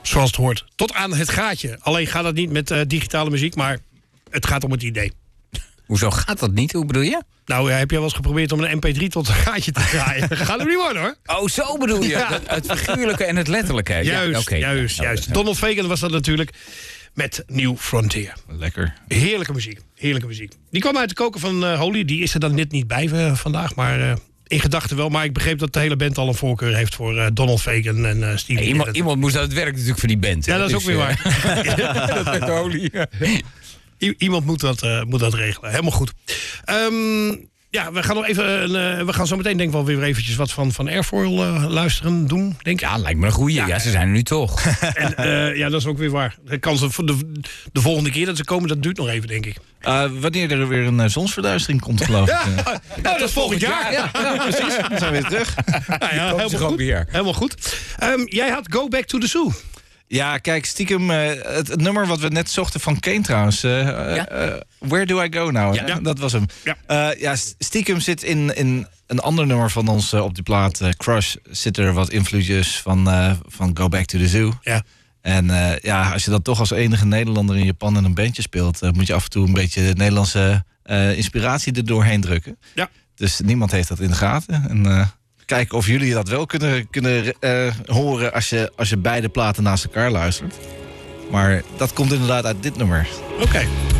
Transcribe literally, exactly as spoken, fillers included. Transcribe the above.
Zoals het hoort. Tot aan het gaatje. Alleen gaat dat niet met uh, digitale muziek, maar het gaat om het idee. Hoezo gaat dat niet? Hoe bedoel je? Nou, heb je wel eens geprobeerd om een M P drie tot een gaatje te draaien? Dat gaat hem niet worden, hoor. Oh, zo bedoel je? Ja. Het figuurlijke en het letterlijke. Juist, ja, okay. juist, ja, juist. Ja. Donald Fagen was dat natuurlijk met New Frontier. Lekker. Heerlijke muziek, heerlijke muziek. Die kwam uit de koker van uh, Holy. Die is er dan net niet bij uh, vandaag, maar... Uh, in gedachten wel, maar ik begreep dat de hele band al een voorkeur heeft voor uh, Donald Fagen en uh, Stevie. Hey, iemand, iemand moest aan het werk natuurlijk voor die band. Ja, dat is dus, ook weer uh, waar. Dat met Holy. I- iemand moet dat, uh, moet dat regelen. Helemaal goed. Um, ja, we gaan nog even. Uh, we gaan zo meteen denk ik wel weer eventjes wat van, van Airfoil uh, luisteren, doen. Denk ik. Ja, lijkt me een goeie. Ja, ja ze zijn er nu toch. En uh, ja, dat is ook weer waar. De kans de, de, de volgende keer dat ze komen, dat duurt nog even, denk ik. Uh, wanneer er weer een uh, zonsverduistering komt, geloof ik. Ja, uh, nou, dat is volgend jaar. jaar. Ja, ja, precies. Dan zijn we weer terug. Nou ja, helemaal goed. Weer. Helemaal goed. Um, jij had Go Back to the Zoo. Ja, kijk, stiekem, uh, het, het nummer wat we net zochten van Kane trouwens. Uh, ja? uh, Where Do I Go Now? Ja, ja. Dat was hem. Ja, uh, ja stiekem zit in, in een ander nummer van ons uh, op die plaat, uh, Crush, zit er wat invloedjes van, uh, van Go Back to the Zoo. Ja. En uh, ja, als je dat toch als enige Nederlander in Japan in een bandje speelt, uh, moet je af en toe een beetje de Nederlandse uh, inspiratie er doorheen drukken. Ja. Dus niemand heeft dat in de gaten. En uh, kijken of jullie dat wel kunnen, kunnen uh, horen als je, als je beide platen naast elkaar luistert. Maar dat komt inderdaad uit dit nummer. Oké. Okay.